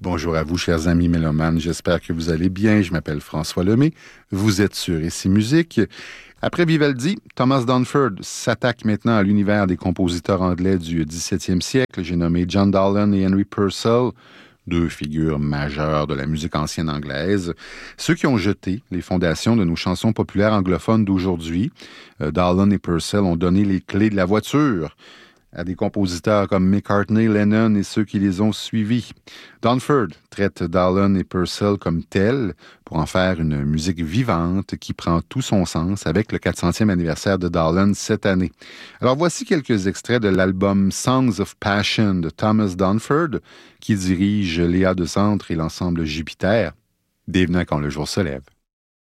Bonjour à vous, chers amis mélomanes. J'espère que vous allez bien. Je m'appelle François Lemay. Vous êtes sur Ici Musique. Après Vivaldi, Thomas Dunford s'attaque maintenant à l'univers des compositeurs anglais du 17e siècle. J'ai nommé John Dowland et Henry Purcell, deux figures majeures de la musique ancienne anglaise, ceux qui ont jeté les fondations de nos chansons populaires anglophones d'aujourd'hui. Dowland et Purcell ont donné les clés de la voiture à des compositeurs comme McCartney, Lennon et ceux qui les ont suivis. Dunford traite Dowland et Purcell comme tels pour en faire une musique vivante qui prend tout son sens avec le 400e anniversaire de Dowland cette année. Alors voici quelques extraits de l'album Songs of Passion de Thomas Dunford qui dirige Léa de Centre et l'ensemble Jupiter. Des venants quand le jour se lève.